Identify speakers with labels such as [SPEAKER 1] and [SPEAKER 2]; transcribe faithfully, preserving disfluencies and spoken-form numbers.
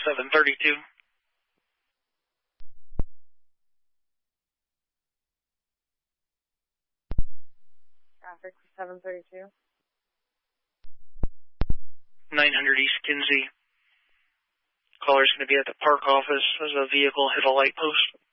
[SPEAKER 1] seven thirty-two.
[SPEAKER 2] Traffic for seven thirty-two.
[SPEAKER 1] nine hundred East Kinsey. Caller's going to be at the park office as a vehicle hit a light post.